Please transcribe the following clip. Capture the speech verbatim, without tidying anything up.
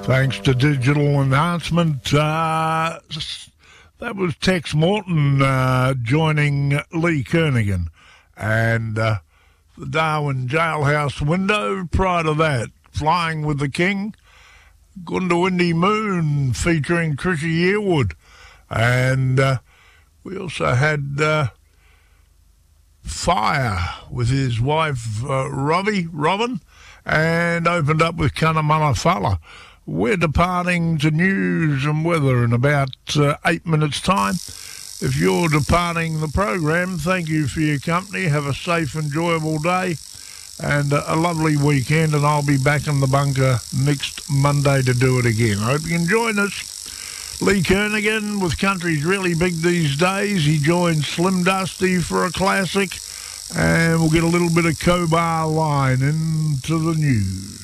Thanks to digital enhancement. Uh, that was Tex Morton uh, joining Lee Kernaghan. And uh, the Darwin Jailhouse Window. Prior to that, Flying with the King. Gundawindi Moon featuring Trisha Yearwood. And uh, we also had uh, Fire with his wife uh, Robbie, Robin, and opened up with Cunnamunna Fella. We're departing to news and weather in about uh, eight minutes' time. If you're departing the program, thank you for your company. Have a safe, enjoyable day and uh, a lovely weekend, and I'll be back in the bunker next Monday to do it again. I hope you can join us. Lee Kernaghan with Country's Really Big These Days. He joins Slim Dusty for a classic, and we'll get a little bit of Cobar Line into the news.